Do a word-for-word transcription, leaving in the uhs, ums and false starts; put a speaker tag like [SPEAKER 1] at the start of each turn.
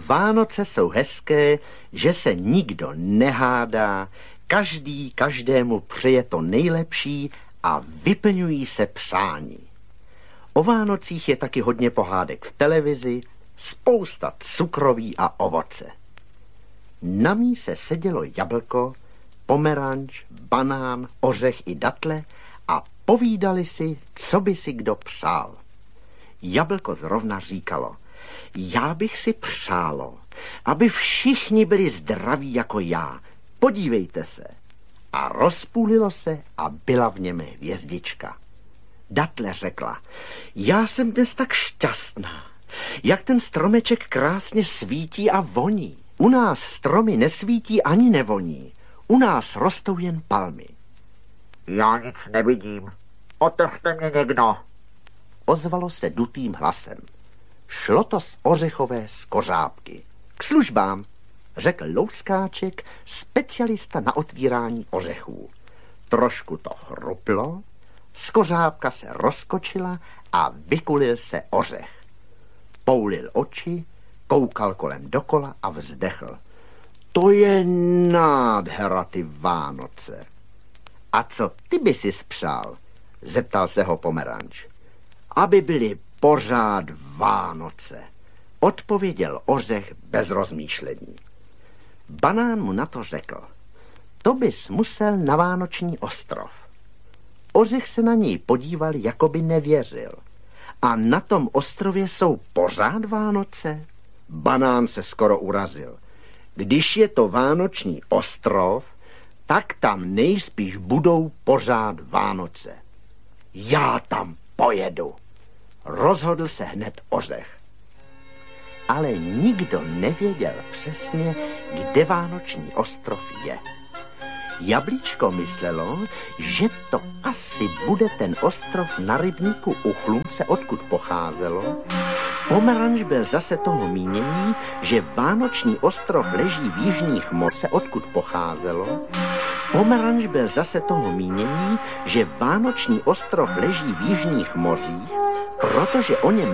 [SPEAKER 1] Vánoce jsou hezké, že se nikdo nehádá, každý každému přeje to nejlepší a vyplňují se přání. O Vánocích je taky hodně pohádek v televizi, spousta cukroví a ovoce. Na míse sedělo jablko, pomeranč, banán, ořech i datle a povídali si, co by si kdo přál. Jablko zrovna říkalo: já bych si přálo, aby všichni byli zdraví jako já. Podívejte se. A rozpůlilo se a byla v něm hvězdička. Datle řekla: já jsem dnes tak šťastná, jak ten stromeček krásně svítí a voní. U nás stromy nesvítí ani nevoní. U nás rostou jen palmy.
[SPEAKER 2] Já nic nevidím. Otevřte mě někdo.
[SPEAKER 1] Ozvalo se dutým hlasem. Šlo to z ořechové skořápky. K službám, řekl louskáček, specialista na otvírání ořechů. Trošku to chruplo, skořápka se rozkočila a vykulil se ořech. Poulil oči, koukal kolem dokola a vzdechl. To je nádhera, ty Vánoce. A co ty by si spřál? Zeptal se ho pomeranč. Aby byly pořád Vánoce, odpověděl ořech bez rozmýšlení. Banán mu na to řekl. To bys musel na Vánoční ostrov. Ořech se na něj podíval, jako by nevěřil. A na tom ostrově jsou pořád Vánoce? Banán se skoro urazil. Když je to Vánoční ostrov, tak tam nejspíš budou pořád Vánoce. Já tam pojedu, rozhodl se hned ořech. Ale nikdo nevěděl přesně, kde Vánoční ostrov je. Jablíčko myslelo, že to asi bude ten ostrov na rybníku u Chlumce, odkud pocházelo. Pomeranč byl zase toho mínění, že Vánoční ostrov leží v jižních mořích, odkud pocházelo. Pomeranč byl zase toho mínění, že Vánoční ostrov leží v jižních mořích, protože o něm